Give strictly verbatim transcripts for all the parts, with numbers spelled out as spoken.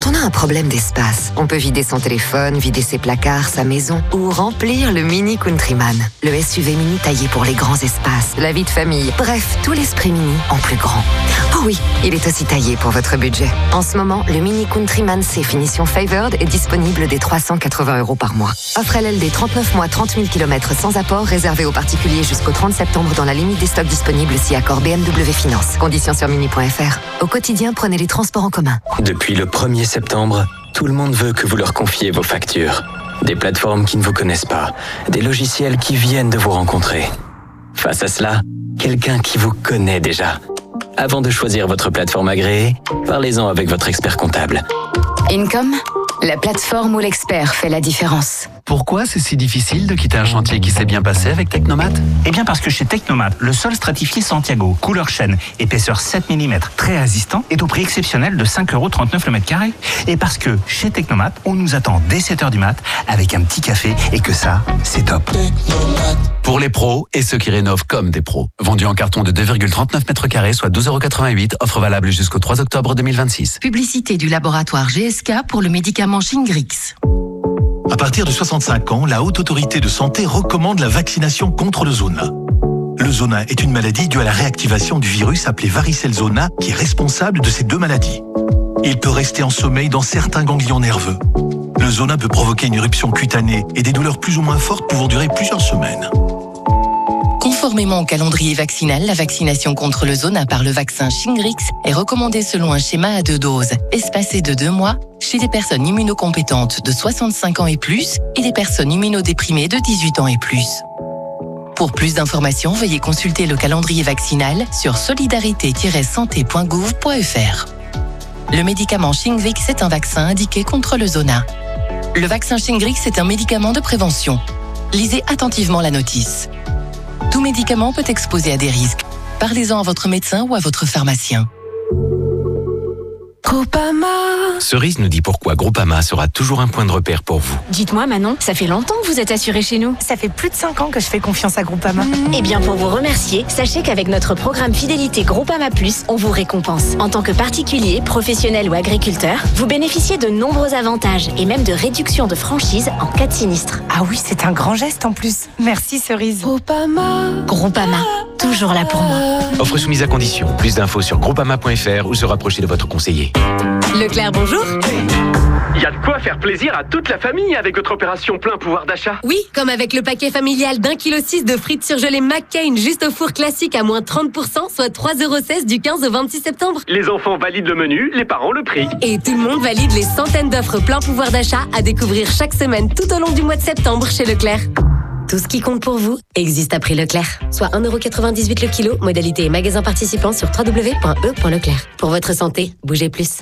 on a un problème d'espace, on peut vider son téléphone, vider ses placards, sa maison ou remplir le Mini Countryman. Le S U V Mini taillé pour les grands espaces, la vie de famille, bref, tout l'esprit Mini en plus grand. Oh oui, il est aussi taillé pour votre budget. En ce moment, le Mini Countryman C finition Favored est disponible dès trois cent quatre-vingts euros par mois. Offre L L D trente-neuf mois, trente mille kilomètres sans apport, réservé aux particuliers jusqu'au trente septembre dans la limite des stocks disponibles si accord B M W Finance. Conditions sur mini point f r. Au quotidien, prenez les transports en commun. Depuis le premier septembre, tout le monde veut que vous leur confiez vos factures. Des plateformes qui ne vous connaissent pas, des logiciels qui viennent de vous rencontrer. Face à cela, quelqu'un qui vous connaît déjà. Avant de choisir votre plateforme agréée, parlez-en avec votre expert comptable. Income, la plateforme où l'expert fait la différence. Pourquoi c'est si difficile de quitter un chantier qui s'est bien passé avec Technomat ? Eh bien parce que chez Technomat, le sol stratifié Santiago, couleur chêne, épaisseur sept millimètres, très résistant, est au prix exceptionnel de cinq euros trente-neuf le mètre carré. Et parce que chez Technomat, on nous attend dès sept heures du mat avec un petit café et que ça, c'est top. Pour les pros et ceux qui rénovent comme des pros. Vendu en carton de deux virgule trente-neuf mètres carrés, soit douze euros quatre-vingt-huit, offre valable jusqu'au trois octobre deux mille vingt-six. Publicité du laboratoire G S K pour le médicament Shingrix. À partir de soixante-cinq ans, la Haute Autorité de Santé recommande la vaccination contre le zona. Le zona est une maladie due à la réactivation du virus appelé varicelle zona qui est responsable de ces deux maladies. Il peut rester en sommeil dans certains ganglions nerveux. Le zona peut provoquer une éruption cutanée et des douleurs plus ou moins fortes pouvant durer plusieurs semaines. Conformément au calendrier vaccinal, la vaccination contre le zona par le vaccin Shingrix est recommandée selon un schéma à deux doses, espacé de deux mois, chez des personnes immunocompétentes de soixante-cinq ans et plus et des personnes immunodéprimées de dix-huit ans et plus. Pour plus d'informations, veuillez consulter le calendrier vaccinal sur solidarité tiret santé point gouv point f r. Le médicament Shingrix est un vaccin indiqué contre le zona. Le vaccin Shingrix est un médicament de prévention. Lisez attentivement la notice. Tout médicament peut exposer à des risques. Parlez-en à votre médecin ou à votre pharmacien. Groupama. Cerise nous dit pourquoi Groupama sera toujours un point de repère pour vous. Dites-moi Manon, ça fait longtemps que vous êtes assurée chez nous. Ça fait plus de cinq ans que je fais confiance à Groupama. Mmh. Eh bien pour vous remercier, sachez qu'avec notre programme Fidélité Groupama Plus, on vous récompense. En tant que particulier, professionnel ou agriculteur, vous bénéficiez de nombreux avantages et même de réductions de franchise en cas de sinistre. Ah oui, c'est un grand geste en plus. Merci Cerise. Groupama. Groupama, toujours là pour moi. Offre soumise à condition. Plus d'infos sur groupama point f r ou se rapprocher de votre conseiller. Leclerc, bonjour. Il y a de quoi faire plaisir à toute la famille avec votre opération plein pouvoir d'achat. Oui, comme avec le paquet familial d'un kilo six de frites surgelées McCain juste au four classique à moins trente pour cent, soit trois euros seize du quinze au vingt-six septembre. Les enfants valident le menu, les parents le prix. Et tout le monde valide les centaines d'offres plein pouvoir d'achat à découvrir chaque semaine tout au long du mois de septembre chez Leclerc. Tout ce qui compte pour vous existe à prix Leclerc. Soit un euro quatre-vingt-dix-huit le kilo, modalité et magasin participant sur w w w point e point leclerc. Pour votre santé, bougez plus.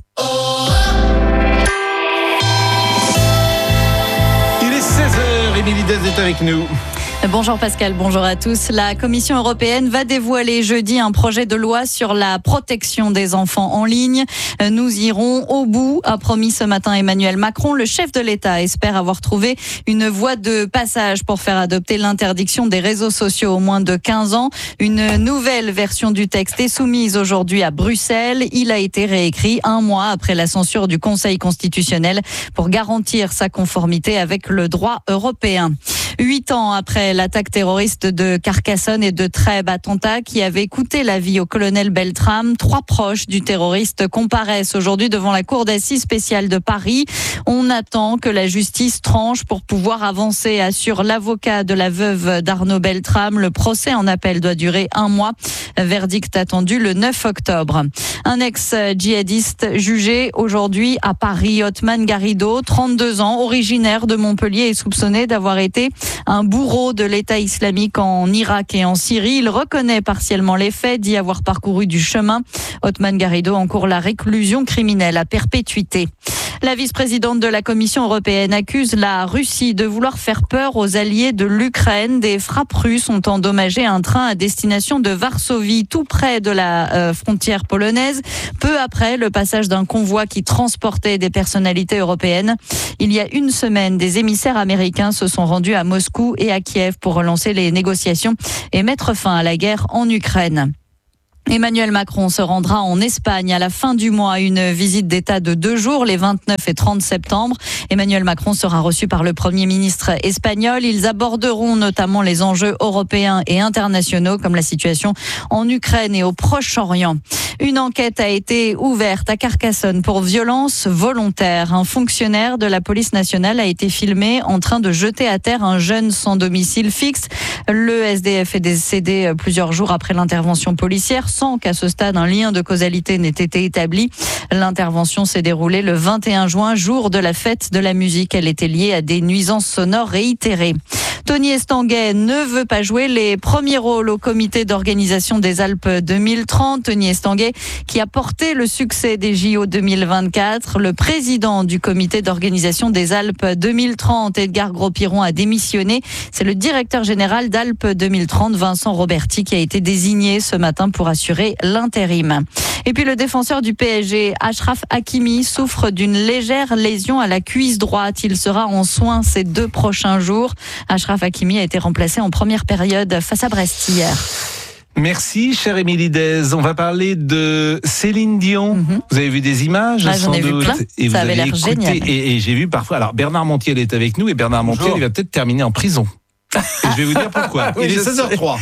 Il est seize heures, Émilie Dez est avec nous. Bonjour Pascal, bonjour à tous. La Commission européenne va dévoiler jeudi un projet de loi sur la protection des enfants en ligne. Nous irons au bout, a promis ce matin Emmanuel Macron. Le chef de l'État espère avoir trouvé une voie de passage pour faire adopter l'interdiction des réseaux sociaux aux moins de quinze ans. Une nouvelle version du texte est soumise aujourd'hui à Bruxelles. Il a été réécrit un mois après la censure du Conseil constitutionnel pour garantir sa conformité avec le droit européen. Huit ans après l'attaque terroriste de Carcassonne et de Trèbes, attentat qui avait coûté la vie au colonel Beltrame, trois proches du terroriste comparaissent aujourd'hui devant la cour d'assises spéciale de Paris. On attend que la justice tranche pour pouvoir avancer, assure l'avocat de la veuve d'Arnaud Beltrame. Le procès en appel doit durer un mois. Verdict attendu le neuf octobre. Un ex-djihadiste jugé aujourd'hui à Paris, Othman Garrido, trente-deux ans, originaire de Montpellier, est soupçonné d'avoir été un bourreau de l'État islamique en Irak et en Syrie. Il reconnaît partiellement les faits, dit avoir parcouru du chemin. Othman Garrido encourt la réclusion criminelle à perpétuité. La vice-présidente de la Commission européenne accuse la Russie de vouloir faire peur aux alliés de l'Ukraine. Des frappes russes ont endommagé un train à destination de Varsovie, tout près de la euh, frontière polonaise, peu après le passage d'un convoi qui transportait des personnalités européennes. Il y a une semaine, des émissaires américains se sont rendus à Moscou et à Kiev pour relancer les négociations et mettre fin à la guerre en Ukraine. Emmanuel Macron se rendra en Espagne à la fin du mois, une visite d'État de deux jours, les vingt-neuf et trente septembre. Emmanuel Macron sera reçu par le Premier ministre espagnol. Ils aborderont notamment les enjeux européens et internationaux comme la situation en Ukraine et au Proche-Orient. Une enquête a été ouverte à Carcassonne pour violence volontaire. Un fonctionnaire de la police nationale a été filmé en train de jeter à terre un jeune sans domicile fixe. Le S D F est décédé plusieurs jours après l'intervention policière sans qu'à ce stade un lien de causalité n'ait été établi. L'intervention s'est déroulée le vingt et un juin, jour de la fête de la musique. Elle était liée à des nuisances sonores réitérées. Tony Estanguet ne veut pas jouer les premiers rôles au comité d'organisation des Alpes deux mille trente. Tony Estanguet qui a porté le succès des J O deux mille vingt-quatre. Le président du comité d'organisation des Alpes deux mille trente, Edgar Gros-Piron, a démissionné. C'est le directeur général d'Alpes deux mille trente, Vincent Roberti, qui a été désigné ce matin pour assurer l'intérim. Et puis le défenseur du P S G, Achraf Hakimi, souffre d'une légère lésion à la cuisse droite. Il sera en soins ces deux prochains jours. Achraf Hakimi a été remplacé en première période face à Brest hier. Merci, chère Émilie Dez. On va parler de Céline Dion. Mm-hmm. Vous avez vu des images, ah, sans j'en ai doute. Vu plein. Et vous Ça avait avez l'air écouté, génial. Et, et j'ai vu parfois. Alors Bernard Montiel est avec nous et Bernard Bonjour. Montiel, il va peut-être terminer en prison. Et je vais vous dire pourquoi. Oui, il est seize heures trois.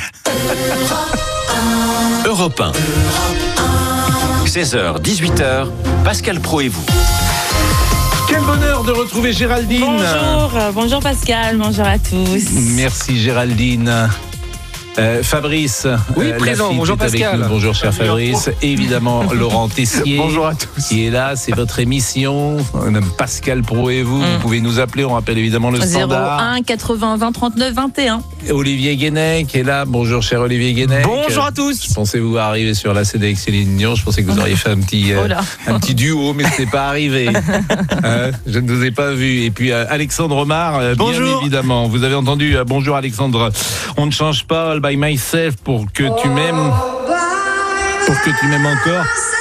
Europe un. seize heures, dix-huit heures, Pascal Praud et vous. Quel bonheur de retrouver Géraldine. Bonjour, bonjour Pascal, bonjour à tous. Merci Géraldine. Euh, Fabrice, oui, euh, présent. Bonjour Pascal. Bonjour cher Fabrice. Et évidemment Laurent Tessier. Bonjour à tous. Qui est là, c'est votre émission. Pascal Praud et vous. Mm. Vous pouvez nous appeler. On rappelle évidemment le standard. zéro un quatre-vingts vingt trente-neuf vingt et un. Olivier Guénec est là. Bonjour cher Olivier Guénec. Bonjour à tous. Je pensais vous arriver sur la C D avec Céline Dion. Je pensais que vous auriez fait un petit, euh, oh un petit duo, mais ce n'est pas arrivé. euh, je ne vous ai pas vu. Et puis euh, Alexandre Omar, euh, bien évidemment. Vous avez entendu. Euh, bonjour Alexandre. On ne change pas All by Myself pour que tu m'aimes. Pour que tu m'aimes encore.